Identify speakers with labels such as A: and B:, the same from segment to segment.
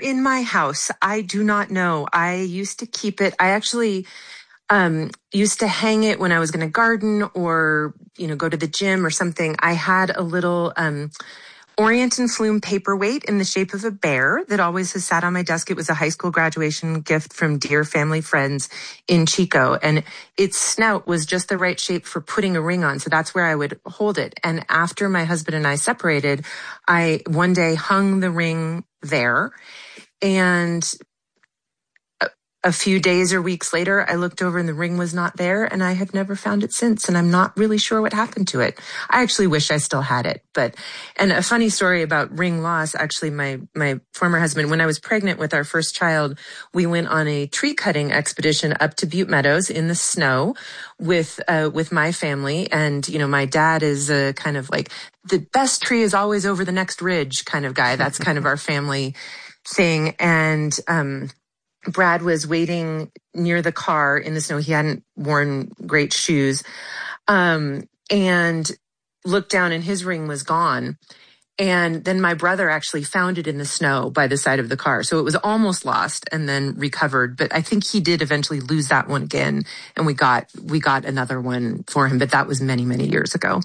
A: in my house. I do not know. I used to keep it. I actually used to hang it when I was going to garden or, go to the gym or something. I had a little Orient and Flume paperweight in the shape of a bear that always has sat on my desk. It was a high school graduation gift from dear family friends in Chico. And its snout was just the right shape for putting a ring on. So that's where I would hold it. And after my husband and I separated, I one day hung the ring there. And a few days or weeks later, I looked over and the ring was not there, and I have never found it since, and I'm not really sure what happened to it. I actually wish I still had it. And a funny story about ring loss, actually, my former husband, when I was pregnant with our first child, we went on a tree cutting expedition up to Butte Meadows in the snow with my family. And, my dad is kind of like the best tree is always over the next ridge kind of guy. That's kind of our family thing. And, Brad was waiting near the car in the snow. He hadn't worn great shoes, and looked down and his ring was gone. And then my brother actually found it in the snow by the side of the car. So it was almost lost and then recovered. But I think he did eventually lose that one again. And we got another one for him. But that was many, many years ago.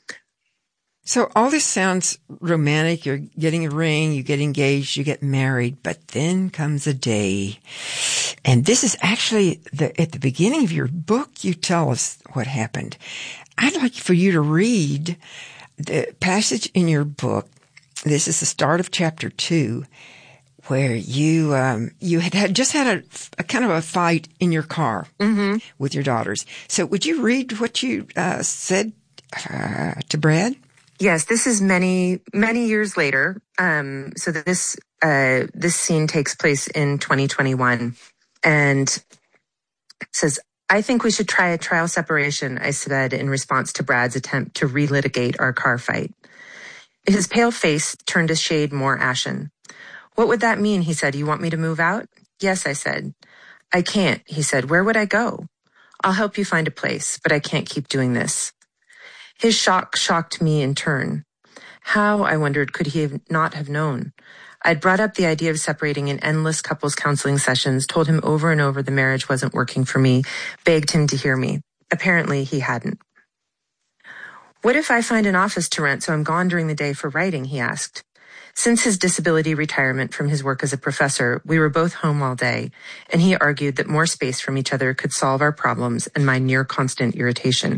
B: So all this sounds romantic. You're getting a ring, you get engaged, you get married, but then comes a day. And this is actually at the beginning of your book, you tell us what happened. I'd like for you to read the passage in your book. This is the start of chapter 2, where you had just had a kind of a fight in your car with your daughters. So would you read what you said to Brad?
A: Yes, this is many, many years later. So this scene takes place in 2021, and it says, "I think we should try a trial separation," I said in response to Brad's attempt to relitigate our car fight. His pale face turned a shade more ashen. "What would that mean?" he said. "You want me to move out?" "Yes," I said. "I can't," he said. "Where would I go?" "I'll help you find a place, but I can't keep doing this." His shock shocked me in turn. How, I wondered, could he not have known? I'd brought up the idea of separating in endless couples counseling sessions, told him over and over the marriage wasn't working for me, begged him to hear me. Apparently, he hadn't. "What if I find an office to rent so I'm gone during the day for writing?" he asked. Since his disability retirement from his work as a professor, we were both home all day, and he argued that more space from each other could solve our problems and my near-constant irritation.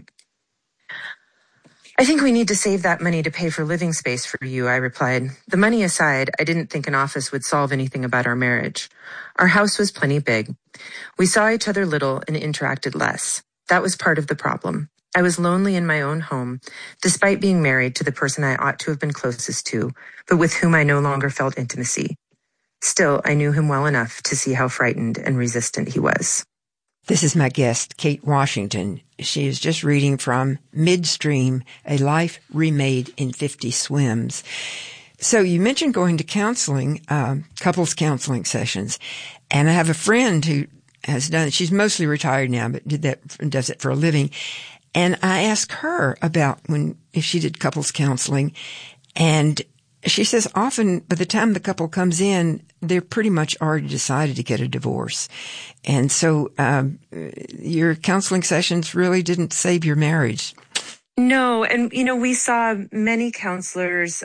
A: "I think we need to save that money to pay for living space for you," I replied. The money aside, I didn't think an office would solve anything about our marriage. Our house was plenty big. We saw each other little and interacted less. That was part of the problem. I was lonely in my own home, despite being married to the person I ought to have been closest to, but with whom I no longer felt intimacy. Still, I knew him well enough to see how frightened and resistant he was.
B: This is my guest, Kate Washington. She is just reading from Midstream, A Life Remade in 50 Swims. So you mentioned going to counseling, couples counseling sessions. And I have a friend who has done it. She's mostly retired now, but does it for a living. And I asked her about if she did couples counseling. And she says often by the time the couple comes in, they're pretty much already decided to get a divorce. And so your counseling sessions really didn't save your marriage.
A: No. And, we saw many counselors.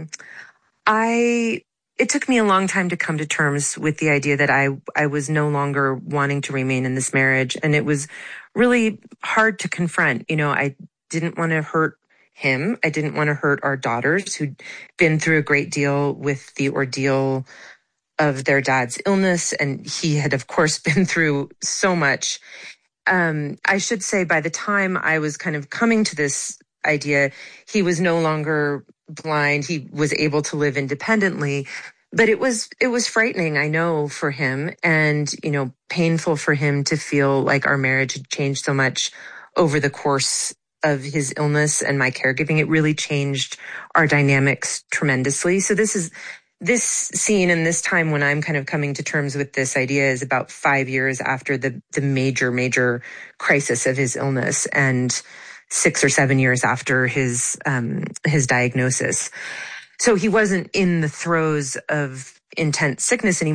A: It took me a long time to come to terms with the idea that I was no longer wanting to remain in this marriage. And it was really hard to confront. I didn't want to hurt him. I didn't want to hurt our daughters who'd been through a great deal with the ordeal of their dad's illness. And he had, of course, been through so much. I should say by the time I was kind of coming to this idea, he was no longer blind. He was able to live independently, but it was frightening, I know, for him, and, painful for him to feel like our marriage had changed so much over the course of his illness and my caregiving. It really changed our dynamics tremendously. So this scene and this time when I'm kind of coming to terms with this idea is about 5 years after the major crisis of his illness, and 6 or 7 years after his diagnosis. So he wasn't in the throes of intense sickness anymore.